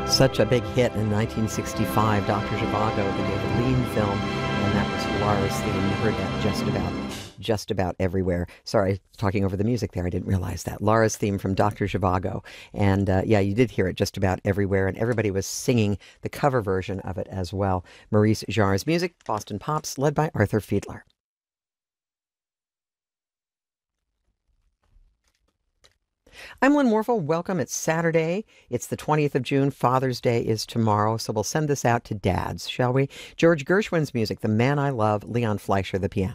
Such a big hit in 1965, Dr. Zhivago, the David Lean film, and that was Lara's theme. You heard that just about everywhere. Sorry, talking over the music there, I didn't realize that. Lara's theme from Dr. Zhivago. And yeah, you did hear it just about everywhere, and everybody was singing the cover version of it as well. Maurice Jarre's music, Boston Pops, led by Arthur Fiedler. I'm Lynn Warfel. Welcome. It's Saturday. It's the 20th of June. Father's Day is tomorrow, so we'll send this out to dads, shall we? George Gershwin's music, The Man I Love, Leon Fleischer, the piano.